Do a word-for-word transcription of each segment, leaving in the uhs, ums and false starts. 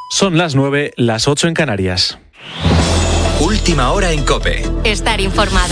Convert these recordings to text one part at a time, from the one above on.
Son las nueve, las ocho en Canarias. Última hora en COPE. Estar informado.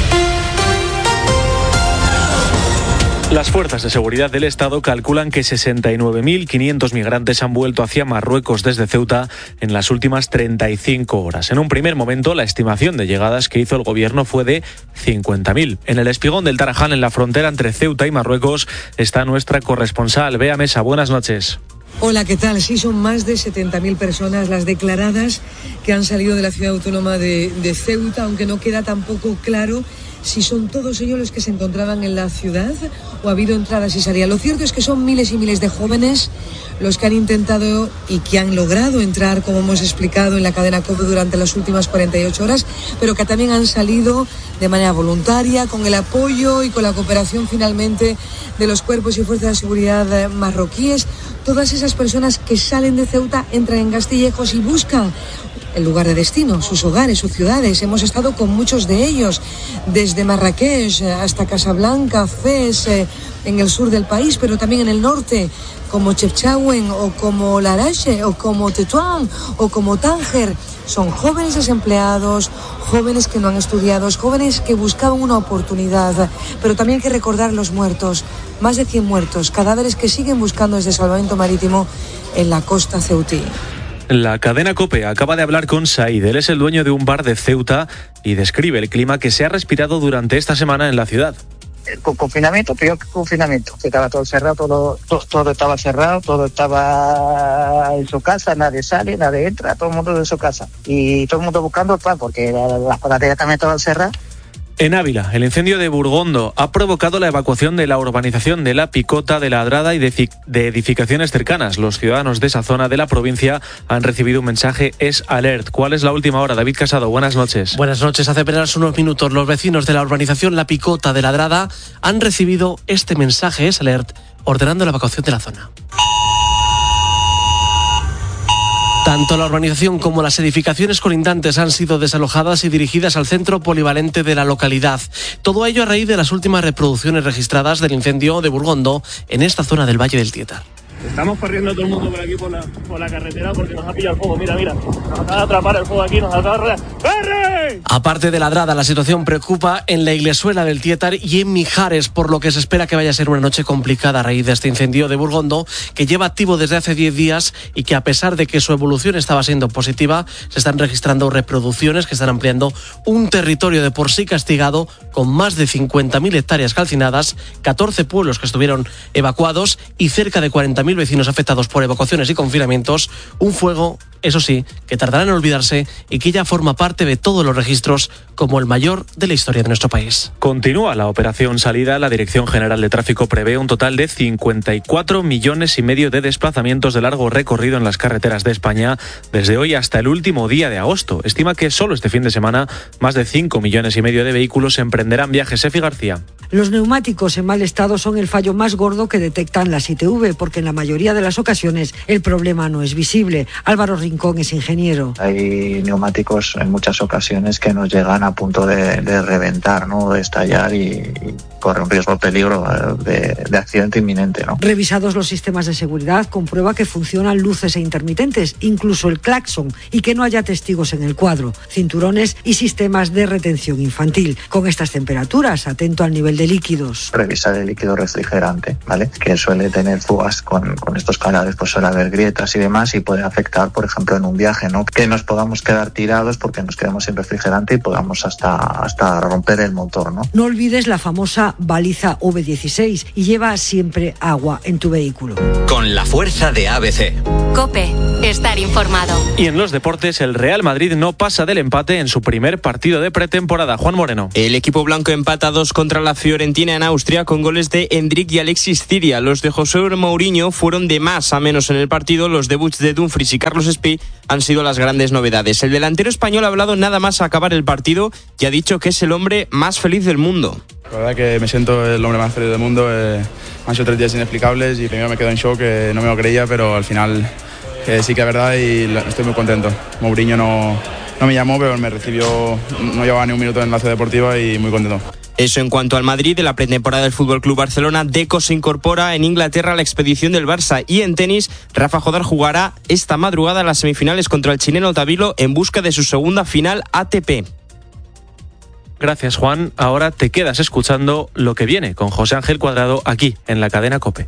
Las fuerzas de seguridad del Estado calculan que sesenta y nueve mil quinientos migrantes han vuelto hacia Marruecos desde Ceuta en las últimas treinta y cinco horas. En un primer momento, la estimación de llegadas que hizo el gobierno fue de cincuenta mil. En el espigón del Tarajal, en la frontera entre Ceuta y Marruecos, está nuestra corresponsal, Bea Mesa. Buenas noches. Hola, ¿qué tal? Sí, son más de setenta mil personas las declaradas que han salido de la ciudad autónoma de, de Ceuta, aunque no queda tampoco claro si son todos ellos los que se encontraban en la ciudad o ha habido entradas y salidas. Lo cierto es que son miles y miles de jóvenes los que han intentado y que han logrado entrar, como hemos explicado en la cadena COPE durante las últimas cuarenta y ocho horas, pero que también han salido de manera voluntaria, con el apoyo y con la cooperación finalmente de los cuerpos y fuerzas de seguridad marroquíes. Todas esas personas que salen de Ceuta entran en Castillejos y buscan el lugar de destino, sus hogares, sus ciudades. Hemos estado con muchos de ellos, desde Marrakech hasta Casablanca, Fez, eh, en el sur del país, pero también en el norte, como Chefchaouen o como Larache o como Tetuán o como Tánger. Son jóvenes desempleados, jóvenes que no han estudiado, jóvenes que buscaban una oportunidad, pero también hay que recordar los muertos, más de cien muertos, cadáveres que siguen buscando desde Salvamento Marítimo en la costa ceutí. La cadena COPE acaba de hablar con Said. Él es el dueño de un bar de Ceuta y describe el clima que se ha respirado durante esta semana en la ciudad. Con confinamiento, peor que confinamiento. Estaba todo cerrado, todo, todo, todo estaba cerrado, todo estaba en su casa, nadie sale, nadie entra, todo el mundo en su casa. Y todo el mundo buscando el pan, porque las panaderías también estaban cerradas. En Ávila, el incendio de Burgondo ha provocado la evacuación de la urbanización de La Picota, de La Adrada y de, de edificaciones cercanas. Los ciudadanos de esa zona de la provincia han recibido un mensaje Es Alert. ¿Cuál es la última hora? David Casado, buenas noches. Buenas noches. Hace apenas unos minutos los vecinos de la urbanización La Picota de La Adrada han recibido este mensaje Es Alert ordenando la evacuación de la zona. Tanto la urbanización como las edificaciones colindantes han sido desalojadas y dirigidas al centro polivalente de la localidad. Todo ello a raíz de las últimas reproducciones registradas del incendio de Burgondo en esta zona del Valle del Tietar. Estamos corriendo todo el mundo por aquí por la, por la carretera porque nos ha pillado el fuego. Mira, mira, nos acaba de atrapar el fuego aquí, nos acaba de... ¡Corre! Aparte de La Adrada, la situación preocupa en la Iglesuela del Tietar y en Mijares, por lo que se espera que vaya a ser una noche complicada a raíz de este incendio de Burgondo, que lleva activo desde hace diez días y que, a pesar de que su evolución estaba siendo positiva, se están registrando reproducciones que están ampliando un territorio de por sí castigado con más de cincuenta mil hectáreas calcinadas, catorce pueblos que estuvieron evacuados y cerca de cuarenta mil vecinos afectados por evacuaciones y confinamientos. Un fuego, eso sí, que tardará en olvidarse y que ya forma parte de todos los registros como el mayor de la historia de nuestro país. Continúa la operación salida. La Dirección General de Tráfico prevé un total de cincuenta y cuatro millones y medio de desplazamientos de largo recorrido en las carreteras de España desde hoy hasta el último día de agosto. Estima que solo este fin de semana más de cinco millones y medio de vehículos emprenderán viajes. Efi García. Los neumáticos en mal estado son el fallo más gordo que detectan las I T V, porque en la mayoría de las ocasiones el problema no es visible. Álvaro Rincón es ingeniero. Hay neumáticos en muchas ocasiones que nos llegan a punto de, de reventar, ¿no? De estallar y, y corre un riesgo, peligro de, de accidente inminente, ¿no? Revisados los sistemas de seguridad, comprueba que funcionan luces e intermitentes, incluso el claxon, y que no haya testigos en el cuadro, cinturones y sistemas de retención infantil. Con estas temperaturas, atento al nivel de líquidos. Revisar el líquido refrigerante, ¿vale? Que suele tener fugas con, con estos canales, pues suele haber grietas y demás y puede afectar, por ejemplo, en un viaje, ¿no? Que nos podamos quedar tirados porque nos quedamos sin refrigerante y podamos hasta, hasta romper el motor, ¿no? No olvides la famosa baliza V dieciséis y lleva siempre agua en tu vehículo. Con la fuerza de A B C. COPE, estar informado. Y en los deportes, el Real Madrid no pasa del empate en su primer partido de pretemporada. Juan Moreno. El equipo blanco empata dos contra la Fiorentina en Austria con goles de Endrick y Alexis Ciria. Los de José Mourinho fueron de más a menos en el partido. Los debuts de Dumfries y Carlos Espí han sido las grandes novedades. El delantero español ha hablado nada más a acabar el partido y ha dicho que es el hombre más feliz del mundo. La verdad que me siento el hombre más feliz del mundo. Eh, han sido tres días inexplicables y primero me quedo en shock, que no me lo creía, pero al final eh, sí que es verdad y estoy muy contento. Mourinho no, no me llamó, pero me recibió, no llevaba ni un minuto en enlace deportiva y muy contento. Eso en cuanto al Madrid. De la pretemporada del F C Barcelona, Deco se incorpora en Inglaterra a la expedición del Barça. Y en tenis, Rafa Jodar jugará esta madrugada las semifinales contra el chileno Tavilo en busca de su segunda final A T P. Gracias, Juan. Ahora te quedas escuchando lo que viene con José Ángel Cuadrado aquí en la cadena COPE.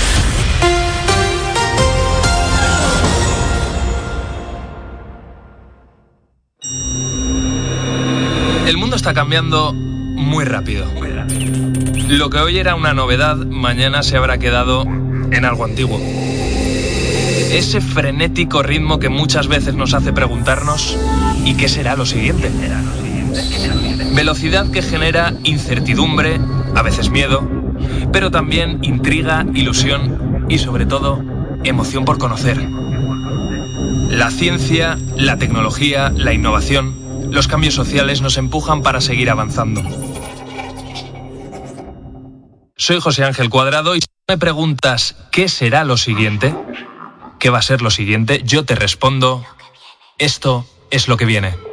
El mundo está cambiando muy rápido. Lo que hoy era una novedad, mañana se habrá quedado en algo antiguo. Ese frenético ritmo que muchas veces nos hace preguntarnos ¿y qué será lo siguiente? Velocidad que genera incertidumbre, a veces miedo, pero también intriga, ilusión y sobre todo emoción por conocer. La ciencia, la tecnología, la innovación, los cambios sociales nos empujan para seguir avanzando. Soy José Ángel Cuadrado y si me preguntas ¿qué será lo siguiente? ¿Qué va a ser lo siguiente? Yo te respondo, esto es lo que viene.